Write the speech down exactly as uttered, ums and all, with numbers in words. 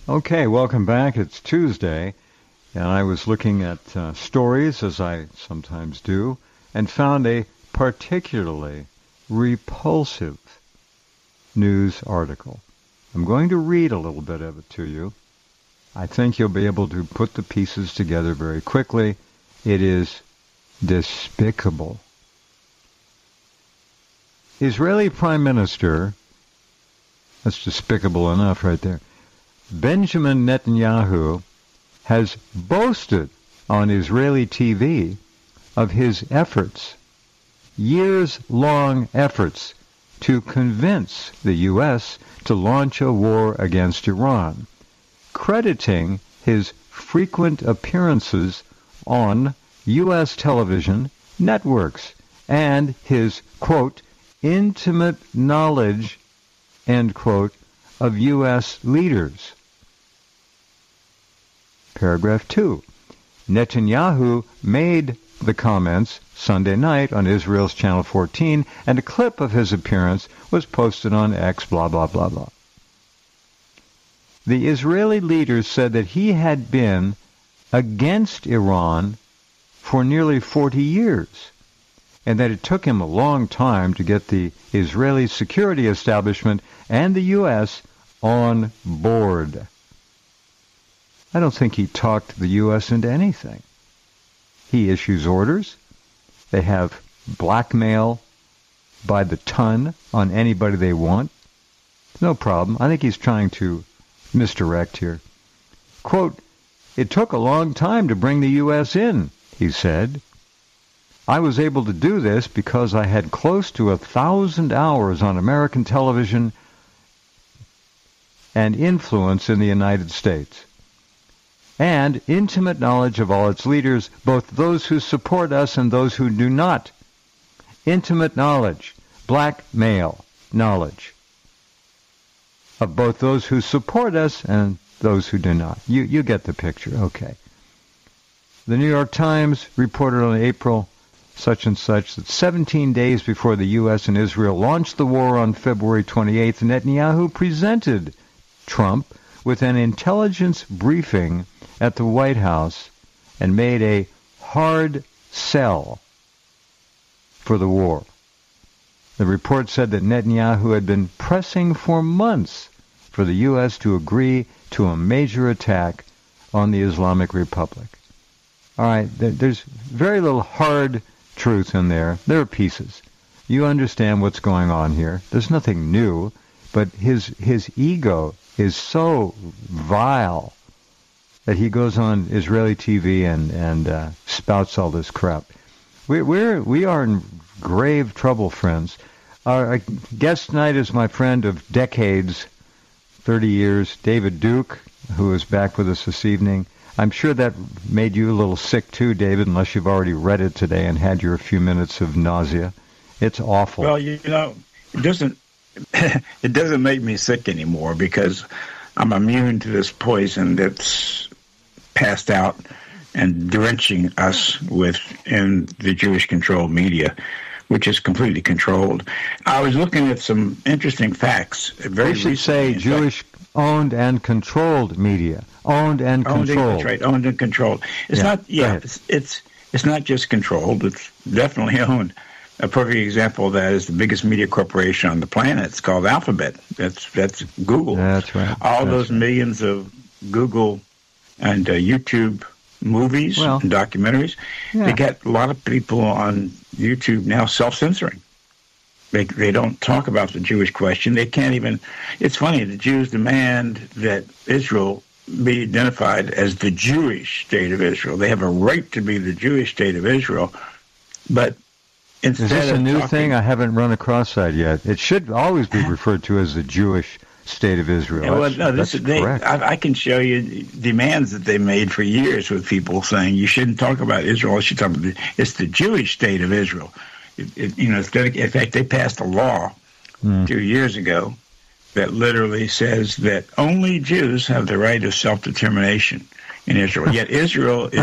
Okay, welcome back. It's Tuesday, and I was looking at uh, stories, as I sometimes do, and found a particularly repulsive news article. I'm going to read a little bit of it to you. I think you'll be able to put the pieces together very quickly. It is despicable. Israeli Prime Minister, that's despicable enough right there, Benjamin Netanyahu has boasted on Israeli T V of his efforts, years-long efforts, to convince the U S to launch a war against Iran, crediting his frequent appearances on U S television networks and his, quote, intimate knowledge, end quote, of U S leaders. Paragraph two. Netanyahu made the comments Sunday night on Israel's Channel fourteen, and a clip of his appearance was posted on X, blah, blah, blah, blah. The Israeli leaders said that he had been against Iran for nearly forty years, and that it took him a long time to get the Israeli security establishment and the U S on board. I don't think he talked the U S into anything. He issues orders. They have blackmail by the ton on anybody they want. No problem. I think he's trying to misdirect here. Quote, it took a long time to bring the U S in, he said. I was able to do this because I had close to a thousand hours on American television and influence in the United States, and intimate knowledge of all its leaders, both those who support us and those who do not. Intimate knowledge, blackmail knowledge of both those who support us and those who do not. You you get the picture, okay. The New York Times reported on April such and such that seventeen days before the U S and Israel launched the war on February twenty-eighth, Netanyahu presented Trump with an intelligence briefing at the White House and made a hard sell for the war. The report said that Netanyahu had been pressing for months for the U S to agree to a major attack on the Islamic Republic. All right, there's very little hard truth in there. There are pieces. You understand what's going on here. There's nothing new, but his his ego is so vile that he goes on Israeli T V and and uh, spouts all this crap. We we're we are in grave trouble, friends. Our, our guest tonight is my friend of decades, thirty years, David Duke, who is back with us this evening. I'm sure that made you a little sick too, David, unless you've already read it today and had your few minutes of nausea. It's awful. Well, you know, it doesn't it doesn't make me sick anymore because I'm immune to this poison that's passed out and drenching us with in the Jewish-controlled media, which is completely controlled. I was looking at some interesting facts. Very you should say Jewish-owned and controlled media. Owned and owned controlled. And, right, owned and controlled. It's yeah, not. Yeah, it's, it's it's not just controlled. It's definitely owned. A perfect example of that is the biggest media corporation on the planet. It's called Alphabet. That's that's Google. That's right. All that's those right. millions of Google and uh, YouTube movies well, and documentaries. Yeah. They get a lot of people on YouTube now self-censoring. They they don't talk about the Jewish question. They can't even. It's funny. The Jews demand that Israel be identified as the Jewish state of Israel. They have a right to be the Jewish state of Israel, but instead is this a of new talking, thing? I haven't run across that yet. It should always be referred to as the Jewish state of Israel. Yeah, well, that's, no, this that's is, they, correct. I, I can show you demands that they made for years with people saying you shouldn't talk about Israel. You should talk about the, it's the Jewish state of Israel. It, it, you know, it's dedicated, in fact, they passed a law mm. two years ago that literally says that only Jews have the right of self-determination in Israel. Yet Israel is